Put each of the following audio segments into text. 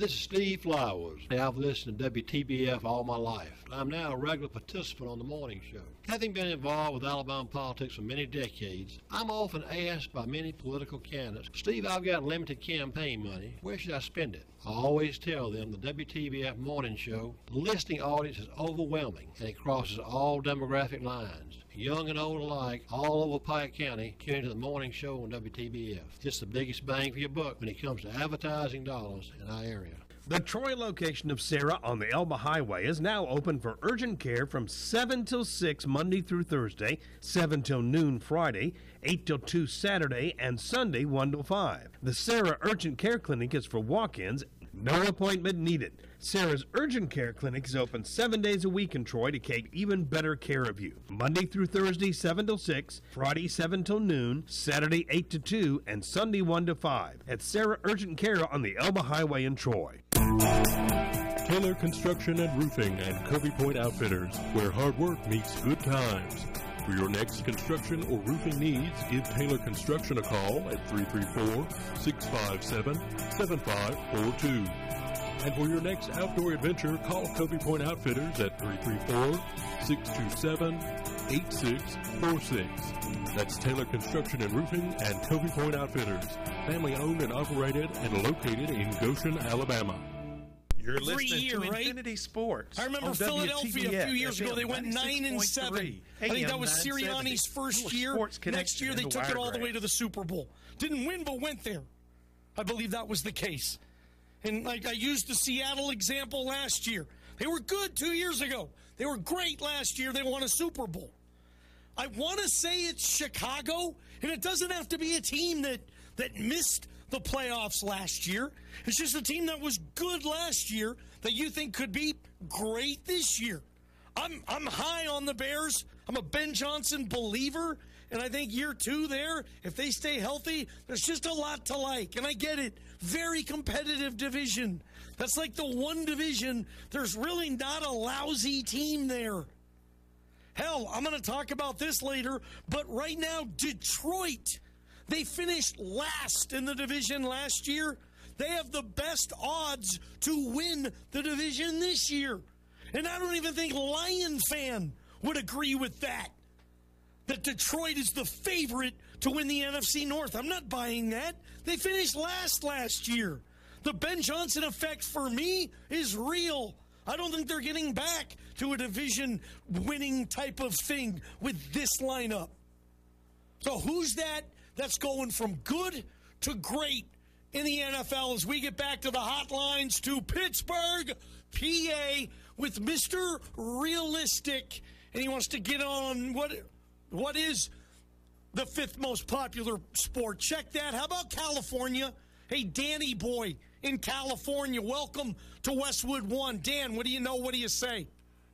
This is Steve Flowers. I've listened to WTBF all my life. I'm now a regular participant on the morning show. Having been involved with Alabama politics for many decades, I'm often asked by many political candidates, Steve, I've got limited campaign money. Where should I spend it? I always tell them the WTBF morning show, the listening audience is overwhelming and it crosses all demographic lines. Young and old alike, all over Pike County, tune into the morning show on WTBF. It's the biggest bang for your buck when it comes to advertising dollars in our area. The Troy location of Sarah on the Elba Highway is now open for urgent care from 7 till 6 Monday through Thursday, 7 till noon Friday, 8 till 2 Saturday, and Sunday 1 till 5. The Sarah Urgent Care Clinic is for walk-ins, no appointment needed. Sarah's Urgent Care Clinic is open 7 days a week in Troy to take even better care of you. Monday through Thursday, 7 till 6, Friday, 7 till noon, Saturday, 8 to 2, and Sunday, 1 to 5 at Sarah Urgent Care on the Elba Highway in Troy. Taylor Construction and Roofing and Covey Point Outfitters, where hard work meets good times. For your next construction or roofing needs, give Taylor Construction a call at 334-657-7542. And for your next outdoor adventure, call Covey Point Outfitters at 334-627-8646. That's Taylor Construction and Roofing and Covey Point Outfitters, family owned and operated and located in Goshen, Alabama. You're listening to Infinity Sports. I remember Philadelphia a few years ago. They went 9-7. I think that was Sirianni's first year. Next year, they took it all the way to the Super Bowl. Didn't win, but went there. I believe that was the case. And like I used the Seattle example last year. They were good 2 years ago. They were great last year. They won a Super Bowl. I want to say it's Chicago, and it doesn't have to be a team that missed the playoffs last year. It's just a team that was good last year that you think could be great this year. I'm high on the Bears. I'm a Ben Johnson believer, and I think year two there, if they stay healthy, there's just a lot to like. And I get it. Very competitive division. That's like the one division. There's really not a lousy team there. Hell, I'm going to talk about this later, but right now, Detroit, they finished last in the division last year. They have the best odds to win the division this year. And I don't even think Lion fan would agree with that Detroit is the favorite to win the NFC North. I'm not buying that. They finished last year. The Ben Johnson effect for me is real. I don't think they're getting back to a division-winning type of thing with this lineup. So who's that that's going from good to great in the NFL as we get back to the hotlines to Pittsburgh, PA, with Mr. Realistic. And he wants to get on what is the fifth most popular sport. Check that. How about California? Hey, Danny boy in California, welcome to Westwood One. Dan, what do you know? What do you say?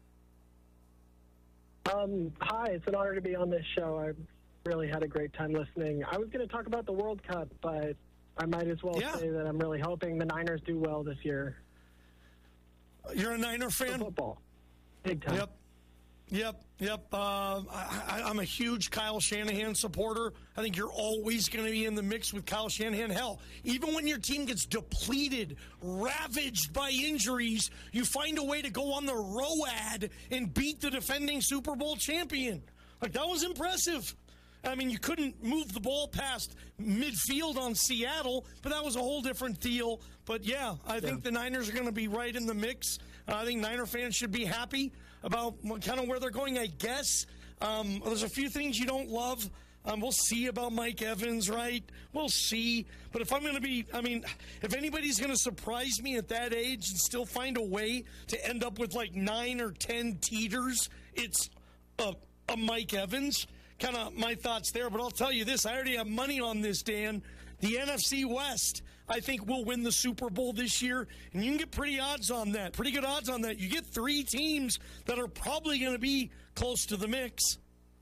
Hi, it's an honor to be on this show. I really had a great time listening. I was going to talk about the World Cup, but I might as well say that I'm really hoping the Niners do well this year. You're a Niner fan? For football. Big time. Yep. I'm a huge Kyle Shanahan supporter. I think you're always going to be in the mix with Kyle Shanahan. Hell, even when your team gets depleted, ravaged by injuries, you find a way to go on the ROAD and beat the defending Super Bowl champion. Like, that was impressive. I mean, you couldn't move the ball past midfield on Seattle, but that was a whole different deal. But, I think the Niners are going to be right in the mix. I think Niner fans should be happy about kind of where they're going, I guess. There's a few things you don't love. We'll see about Mike Evans, right? We'll see. But if I'm going to be, if anybody's going to surprise me at that age and still find a way to end up with like 9 or 10 teeters, it's a Mike Evans. Kind of my thoughts there. But I'll tell you this, I already have money on this, Dan. The NFC West, I think, will win the Super Bowl this year, and you can get pretty good odds on that. You get 3 teams that are probably going to be close to the mix.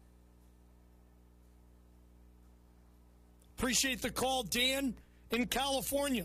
Appreciate the call, Dan, in California,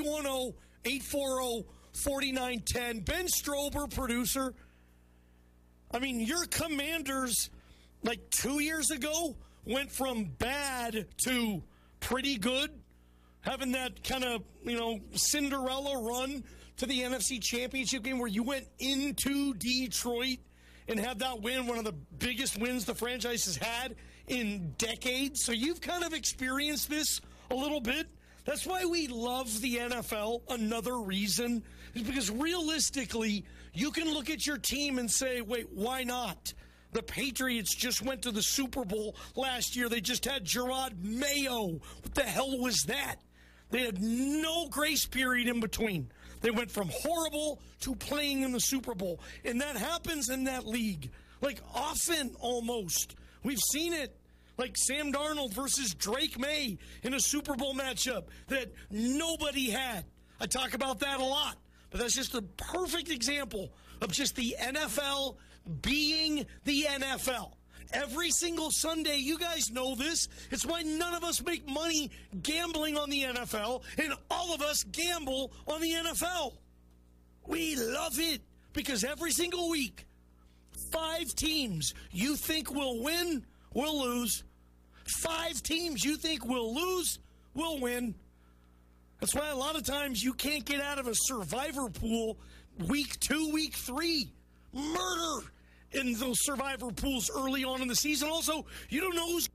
310-840-4910. Ben Strober, producer. Your Commanders, like 2 years ago, went from bad to pretty good. having that kind of, Cinderella run to the NFC Championship game where you went into Detroit and had that win, one of the biggest wins the franchise has had in decades. So you've kind of experienced this a little bit. That's why we love the NFL. Another reason is because realistically, you can look at your team and say, wait, why not? The Patriots just went to the Super Bowl last year. They just had Gerard Mayo. What the hell was that? They had no grace period in between. They went from horrible to playing in the Super Bowl. And that happens in that league. Like, often, almost. We've seen it. Like Sam Darnold versus Drake May in a Super Bowl matchup that nobody had. I talk about that a lot. But that's just a perfect example of just the NFL being the NFL. Every single Sunday, you guys know this. It's why none of us make money gambling on the NFL, and all of us gamble on the NFL. We love it because every single week, 5 teams you think will win, will lose. 5 teams you think will lose, will win. That's why a lot of times you can't get out of a survivor pool week 2, week 3. Murder in those survivor pools early on in the season. Also, you don't know who's...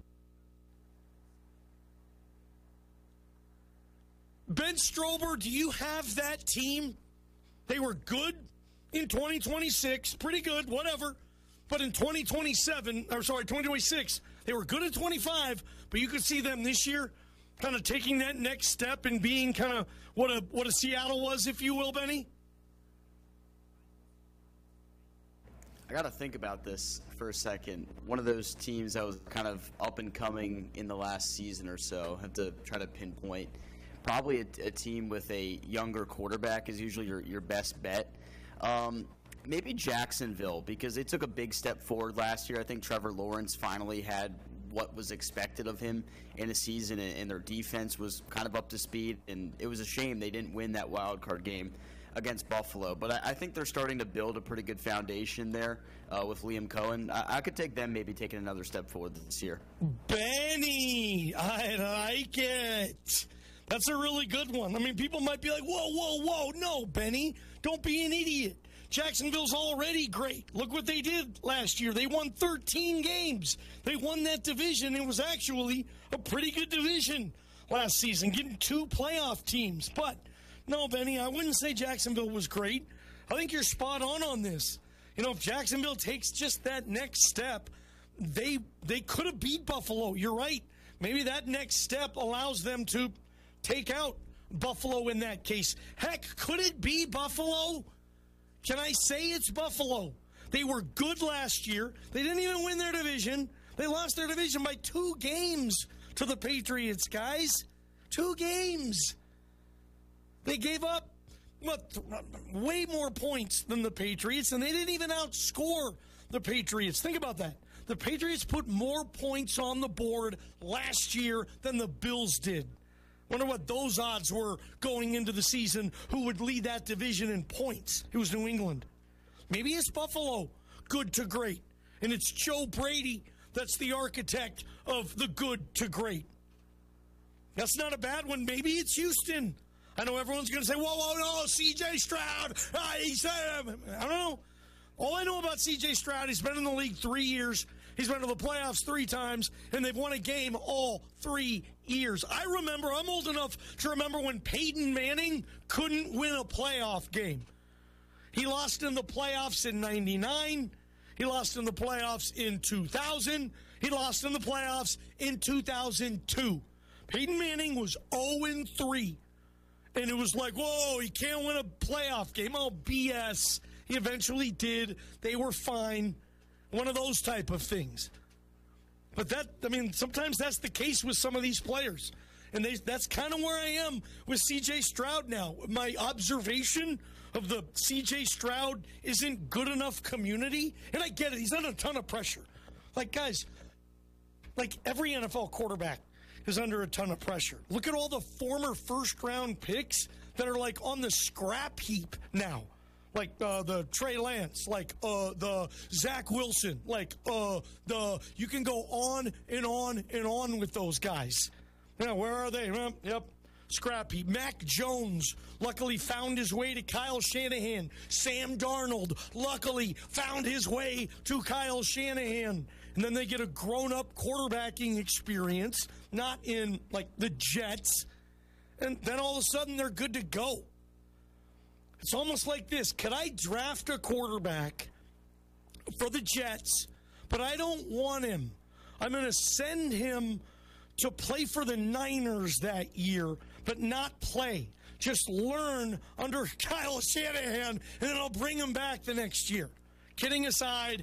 Ben Strober, do you have that team? They were good in 2026, pretty good, whatever. But in 2026, they were good at 25, but you could see them this year kind of taking that next step and being kind of what a Seattle was, if you will, Benny? I got to think about this for a second. One of those teams that was kind of up and coming in the last season or so, I have to try to pinpoint. Probably a team with a younger quarterback is usually your best bet. Maybe Jacksonville, because they took a big step forward last year. I think Trevor Lawrence finally had what was expected of him in a season, and their defense was kind of up to speed, and it was a shame they didn't win that wild card game against Buffalo. But I think they're starting to build a pretty good foundation there with Liam Cohen. I could take them maybe taking another step forward this year. Benny, I like it. That's a really good one. I mean, people might be like, whoa. No, Benny, don't be an idiot. Jacksonville's already great. Look what they did last year. They won 13 games. They won that division. It was actually a pretty good division last season, getting 2 playoff teams. But no, Benny, I wouldn't say Jacksonville was great. I think you're spot on this. If Jacksonville takes just that next step, they could have beat Buffalo. You're right. Maybe that next step allows them to take out Buffalo in that case. Heck, could it be Buffalo? Can I say it's Buffalo? They were good last year. They didn't even win their division. They lost their division by 2 games to the Patriots, guys. 2 games. They gave up, way more points than the Patriots, and they didn't even outscore the Patriots. Think about that. The Patriots put more points on the board last year than the Bills did. Wonder what those odds were going into the season, who would lead that division in points. It was New England. Maybe it's Buffalo, good to great. And it's Joe Brady that's the architect of the good to great. That's not a bad one. Maybe it's Houston. I know everyone's going to say, whoa, no, C.J. Stroud. I don't know. All I know about C.J. Stroud, he's been in the league 3 years. He's been to the playoffs 3 times, and they've won a game all 3 years. I'm old enough to remember when Peyton Manning couldn't win a playoff game. He lost in the playoffs in 99. He lost in the playoffs in 2000. He lost in the playoffs in 2002. Peyton Manning was 0-3. And it was like, whoa, he can't win a playoff game. Oh, BS. He eventually did. They were fine. One of those type of things. But sometimes that's the case with some of these players. And that's kind of where I am with C.J. Stroud now. My observation of the C.J. Stroud isn't good enough community, and I get it. He's under a ton of pressure. Like, guys, every NFL quarterback is under a ton of pressure. Look at all the former first-round picks that are, on the scrap heap now. Like the Trey Lance, the Zach Wilson, you can go on and on and on with those guys. Yeah, where are they? Yep. Scrappy. Mac Jones luckily found his way to Kyle Shanahan. Sam Darnold luckily found his way to Kyle Shanahan. And then they get a grown-up quarterbacking experience, not in, like, the Jets. And then all of a sudden they're good to go. It's almost like this. Could I draft a quarterback for the Jets, but I don't want him? I'm going to send him to play for the Niners that year, but not play. Just learn under Kyle Shanahan, and then I'll bring him back the next year. Kidding aside.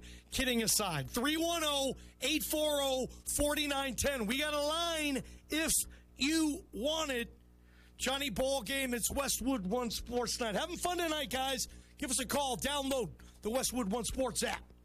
310-840-4910. We got a line if you want it. Johnny Ballgame, it's Westwood One Sports Night. Having fun tonight, guys. Give us a call. Download the Westwood One Sports app.